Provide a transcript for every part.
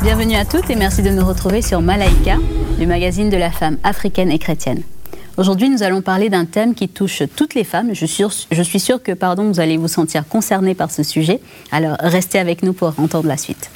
Bienvenue à toutes et merci de nous retrouver sur Malaika, le magazine de la femme africaine et chrétienne. Aujourd'hui, nous allons parler d'un thème qui touche toutes les femmes. Je suis sûre que vous allez vous sentir concernés par ce sujet. Alors, restez avec nous pour entendre la suite.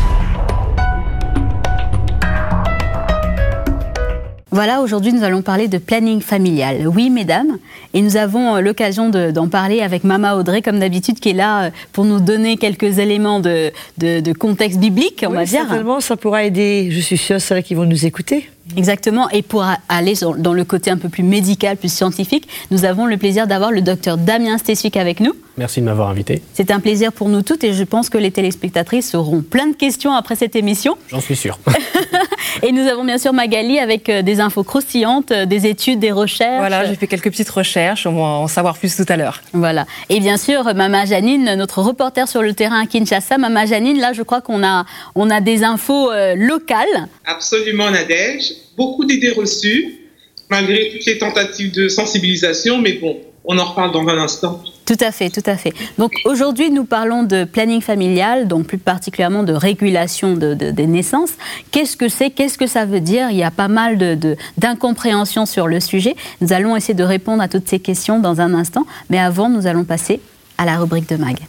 Voilà, aujourd'hui, nous allons parler de planning familial. Oui, mesdames, et nous avons l'occasion d'en parler avec Mama Audrey, comme d'habitude, qui est là pour nous donner quelques éléments de contexte biblique, on va dire. Certainement, ça pourra aider, je suis sûre, celles qui vont nous écouter. Exactement, et pour aller dans le côté un peu plus médical, plus scientifique, nous avons le plaisir d'avoir le docteur Damien Steswick avec nous. Merci de m'avoir invité. C'est un plaisir pour nous toutes et je pense que les téléspectatrices auront plein de questions après cette émission. J'en suis sûr. Et nous avons bien sûr Magali avec des infos croustillantes, des études, des recherches. Voilà, j'ai fait quelques petites recherches, on va en savoir plus tout à l'heure. Voilà, et bien sûr Mama Janine, notre reporter sur le terrain à Kinshasa. Mama Janine, là je crois qu'on a des infos locales. Absolument Nadège, beaucoup d'idées reçues, malgré toutes les tentatives de sensibilisation, mais bon, on en reparle dans un instant. Tout à fait, tout à fait. Donc aujourd'hui, nous parlons de planning familial, donc plus particulièrement de régulation des naissances. Qu'est-ce que c'est ? Qu'est-ce que ça veut dire ? Il y a pas mal d'incompréhension sur le sujet. Nous allons essayer de répondre à toutes ces questions dans un instant. Mais avant, nous allons passer à la rubrique de Mag.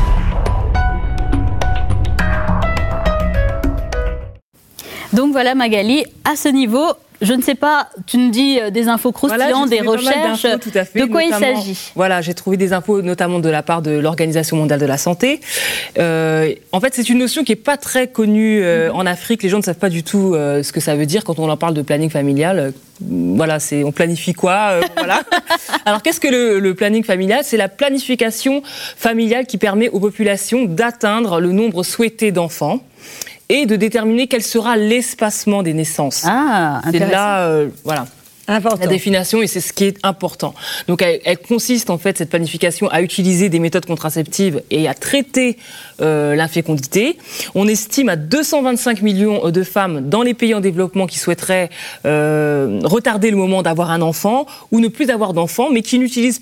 Donc voilà Magali, à ce niveau, je ne sais pas, tu nous dis des infos croustillantes, des recherches, tout à fait, de quoi il s'agit ? Voilà, j'ai trouvé des infos notamment de la part de l'Organisation mondiale de la santé. En fait, c'est une notion qui n'est pas très connue en Afrique, les gens ne savent pas du tout ce que ça veut dire quand on en parle de planning familial. Voilà, on planifie quoi voilà. Alors, qu'est-ce que le planning familial ? C'est la planification familiale qui permet aux populations d'atteindre le nombre souhaité d'enfants et de déterminer quel sera l'espacement des naissances. Ah, intéressant. C'est là, voilà. Important. La définition, et c'est ce qui est important. Donc, elle consiste, en fait, cette planification, à utiliser des méthodes contraceptives et à traiter l'infécondité. On estime à 225 millions de femmes dans les pays en développement qui souhaiteraient retarder le moment d'avoir un enfant ou ne plus avoir d'enfant, mais qui n'utilisent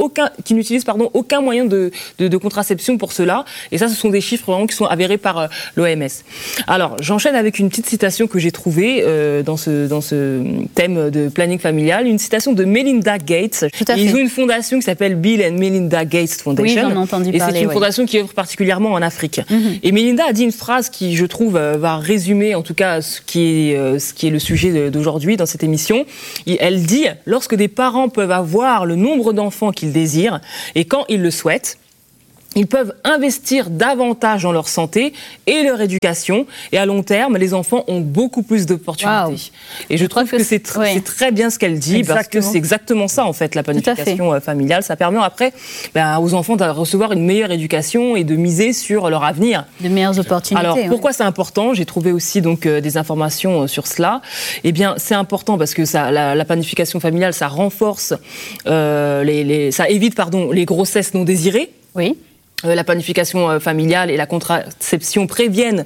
aucun moyen de contraception pour cela. Et ça, ce sont des chiffres vraiment qui sont avérés par l'OMS. Alors, j'enchaîne avec une petite citation que j'ai trouvée dans ce thème de planning familial, une citation de Melinda Gates. Ils ont une fondation qui s'appelle Bill and Melinda Gates Foundation. Oui, j'en ai entendu parler. Et c'est une fondation qui œuvre particulièrement en Afrique. Mm-hmm. Et Melinda a dit une phrase qui, je trouve, va résumer en tout cas ce qui est le sujet d'aujourd'hui dans cette émission. Elle dit « Lorsque des parents peuvent avoir le nombre d'enfants qu'ils désirent et quand ils le souhaitent, ils peuvent investir davantage dans leur santé et leur éducation. Et à long terme, les enfants ont beaucoup plus d'opportunités. Wow. Et je trouve que c'est très bien ce qu'elle dit, exactement. Parce que c'est exactement ça, en fait, la planification familiale. Ça permet après aux enfants de recevoir une meilleure éducation et de miser sur leur avenir. De meilleures opportunités. Alors, pourquoi c'est important ? J'ai trouvé aussi donc, des informations sur cela. Eh bien, c'est important parce que la planification familiale, ça renforce, ça évite les grossesses non désirées. Oui. La planification familiale et la contraception préviennent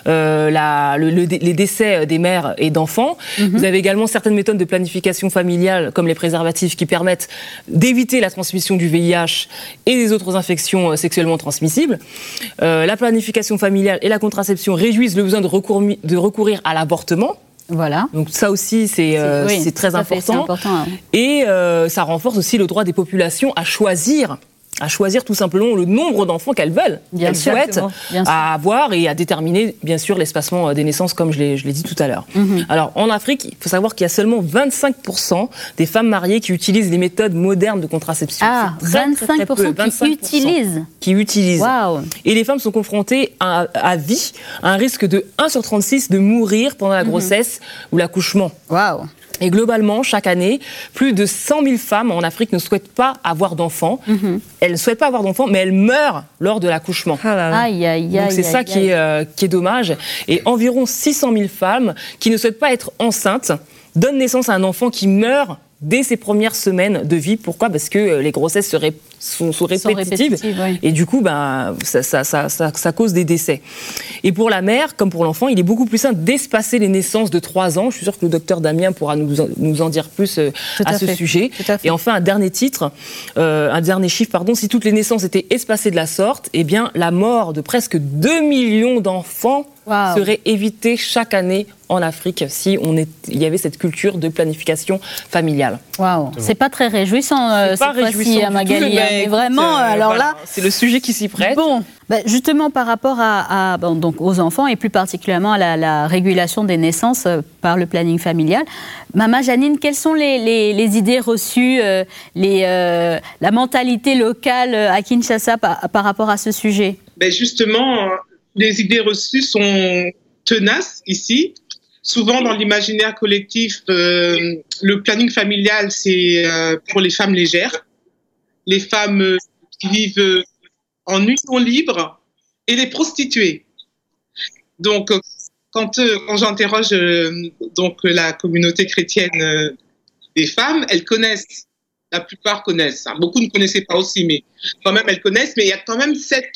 les décès des mères et d'enfants. Mm-hmm. Vous avez également certaines méthodes de planification familiale, comme les préservatifs, qui permettent d'éviter la transmission du VIH et des autres infections sexuellement transmissibles. La planification familiale et la contraception réduisent le besoin de recourir à l'avortement. Voilà. Donc ça aussi, c'est très important. Et ça renforce aussi le droit des populations à choisir tout simplement le nombre d'enfants qu'elles veulent, qu'elles souhaitent avoir et à déterminer, bien sûr, l'espacement des naissances, comme je l'ai dit tout à l'heure. Mm-hmm. Alors, en Afrique, il faut savoir qu'il y a seulement 25% des femmes mariées qui utilisent les méthodes modernes de contraception. Ah, très, 25%, très peu. 25% qui utilisent. Wow. Et les femmes sont confrontées à vie à un risque de 1 sur 36 de mourir pendant la grossesse ou l'accouchement. Waouh. Et globalement, chaque année, plus de 100 000 femmes en Afrique ne souhaitent pas avoir d'enfants. Mm-hmm. Elles ne souhaitent pas avoir d'enfants, mais elles meurent lors de l'accouchement. Donc c'est ça qui est dommage. Et environ 600 000 femmes qui ne souhaitent pas être enceintes donnent naissance à un enfant qui meurt dès ses premières semaines de vie. Pourquoi ? Parce que les grossesses sont répétitives et du coup, ça cause des décès. Et pour la mère, comme pour l'enfant, il est beaucoup plus simple d'espacer les naissances de 3 ans. Je suis sûre que le docteur Damien pourra nous en dire plus à ce sujet. Et enfin, un dernier chiffre, si toutes les naissances étaient espacées de la sorte, eh bien, la mort de presque 2 millions d'enfants serait évité chaque année en Afrique si il y avait cette culture de planification familiale. Waouh, c'est pas très réjouissant cette fois-ci, Magali. Mais vraiment, alors là, c'est le sujet qui s'y prête. Bon, justement par rapport donc aux enfants et plus particulièrement à la régulation des naissances par le planning familial, Maman Janine, quelles sont les idées reçues, la mentalité locale à Kinshasa par rapport à ce sujet? Justement, les idées reçues sont tenaces ici. Souvent, dans l'imaginaire collectif, le planning familial, c'est pour les femmes légères, les femmes qui vivent en union libre et les prostituées. Donc, quand j'interroge donc la communauté chrétienne des femmes, elles connaissent. La plupart connaissent. Beaucoup ne connaissaient pas aussi, mais quand même elles connaissent. Mais il y a quand même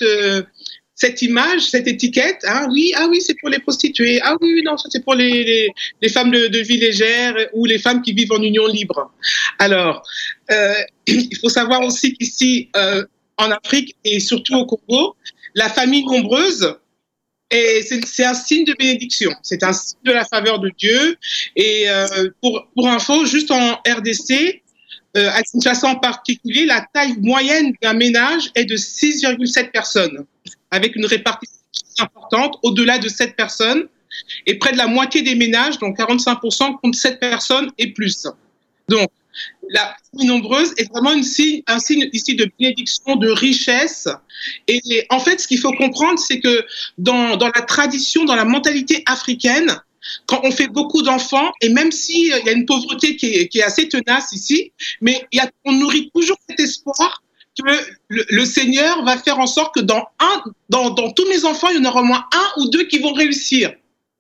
cette image, cette étiquette. Oui, c'est pour les prostituées. Ah oui, non, ça c'est pour les femmes de vie légère ou les femmes qui vivent en union libre. Alors, il faut savoir aussi qu'ici, en Afrique et surtout au Congo, la famille nombreuse, c'est un signe de bénédiction. C'est un signe de la faveur de Dieu. Et pour info, juste en RDC, à Kinshasa en particulier, la taille moyenne d'un ménage est de 6,7 personnes, avec une répartition importante, au-delà de 7 personnes. Et près de la moitié des ménages, donc 45%, comptent 7 personnes et plus. Donc, la famille nombreuse est vraiment un signe ici de bénédiction, de richesse. Et en fait, ce qu'il faut comprendre, c'est que dans la tradition, dans la mentalité africaine, quand on fait beaucoup d'enfants, et même s'il y a une pauvreté qui est assez tenace ici, mais on nourrit toujours cet espoir que le Seigneur va faire en sorte que dans tous mes enfants, il y en aura au moins un ou deux qui vont réussir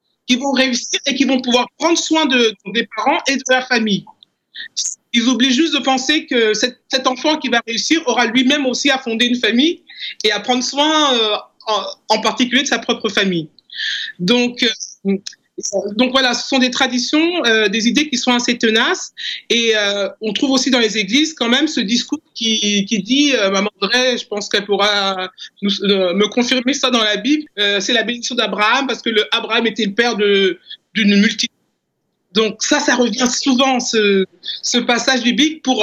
et qui vont pouvoir prendre soin des parents et de la famille. Ils oublient juste de penser que cet enfant qui va réussir aura lui-même aussi à fonder une famille et à prendre soin en particulier de sa propre famille. Donc voilà, ce sont des traditions, des idées qui sont assez tenaces. Et on trouve aussi dans les églises quand même ce discours qui dit, Maman Audrey, je pense qu'elle pourra me confirmer ça dans la Bible, c'est la bénédiction d'Abraham, parce que Abraham était le père d'une multitude. Donc ça revient souvent, ce passage biblique pour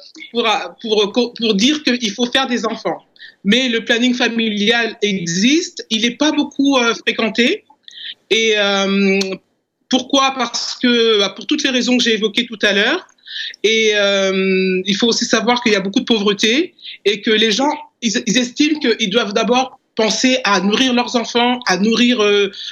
dire qu'il faut faire des enfants. Mais le planning familial existe, il n'est pas beaucoup fréquenté. Et pourquoi ? Parce que pour toutes les raisons que j'ai évoquées tout à l'heure. Et il faut aussi savoir qu'il y a beaucoup de pauvreté et que les gens, ils estiment qu'ils doivent d'abord penser à nourrir leurs enfants, à nourrir